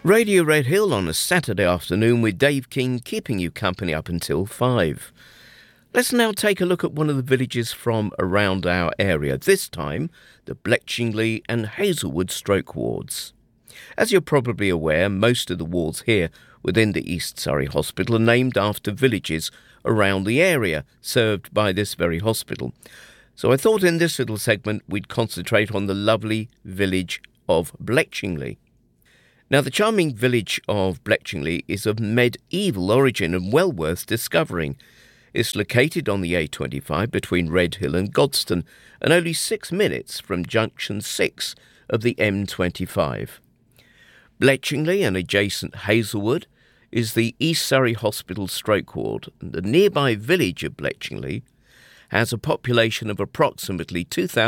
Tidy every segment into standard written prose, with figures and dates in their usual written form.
Radio Red Hill on a Saturday afternoon with Dave King keeping you company up until 5. Let's now take a look at one of the villages from around our area, this time the Bletchingley and Hazelwood stroke wards. As you're probably aware, most of the wards here within the East Surrey Hospital are named after villages around the area served by this very hospital. So I thought in this little segment we'd concentrate on the lovely village of Bletchingley. Now, the charming village of Bletchingley is of medieval origin and well worth discovering. It's located on the A25 between Redhill and Godstone and only 6 minutes from junction 6 of the M25. Bletchingley and adjacent Hazelwood is the East Surrey Hospital stroke ward, and the nearby village of Bletchingley has a population of approximately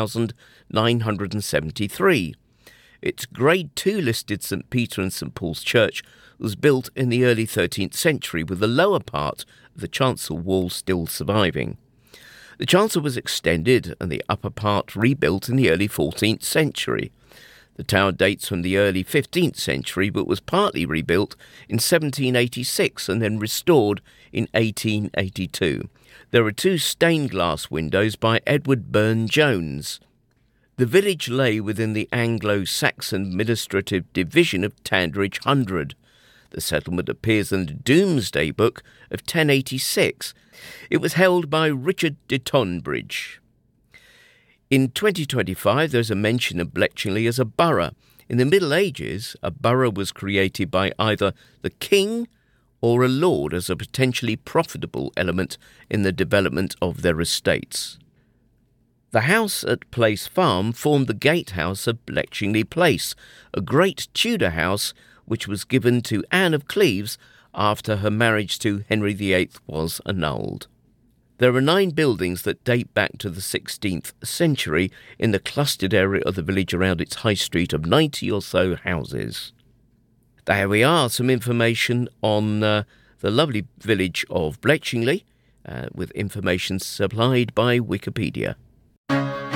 2,973. Its Grade 2 listed St Peter and St Paul's Church was built in the early 13th century with the lower part of the chancel wall still surviving. The chancel was extended and the upper part rebuilt in the early 14th century. The tower dates from the early 15th century but was partly rebuilt in 1786 and then restored in 1882. There are 2 stained glass windows by Edward Burne-Jones. The village lay within the Anglo-Saxon administrative division of Tandridge Hundred. The settlement appears in the Domesday Book of 1086. It was held by Richard de Tonbridge. In 2025, there's a mention of Bletchingley as a borough. In the Middle Ages, a borough was created by either the king or a lord as a potentially profitable element in the development of their estates. The house at Place Farm formed the gatehouse of Bletchingley Place, a great Tudor house which was given to Anne of Cleves after her marriage to Henry VIII was annulled. There are 9 buildings that date back to the 16th century in the clustered area of the village around its high street of 90 or so houses. There we are, some information on the lovely village of Bletchingley with information supplied by Wikipedia.